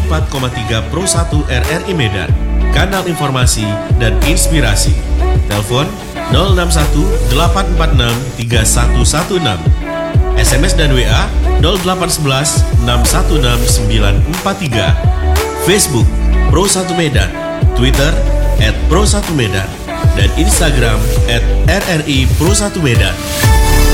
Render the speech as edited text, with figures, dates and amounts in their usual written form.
94,3 Pro 1 RRI Medan, kanal informasi dan inspirasi. Telepon 061 846 3116. SMS dan WA 0811 616 943. Facebook Pro 1 Medan, Twitter @Pro1Medan, dan Instagram @RRI Pro 1 Medan.